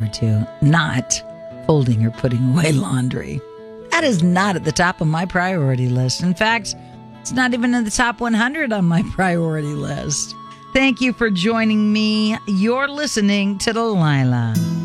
forward to, not folding or putting away laundry. That is not at the top of my priority list. In fact, it's not even in the top 100 on my priority list. Thank you for joining me. You're listening to Delilah.